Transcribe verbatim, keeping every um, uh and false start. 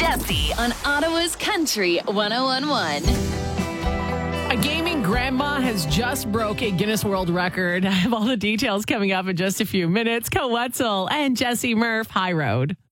Jesse on Ottawa's Country one oh one point one. A gaming grandma has just broke a Guinness World Record. I have all the details coming up in just a few minutes. Co Wetzel and Jesse Murph, High Road.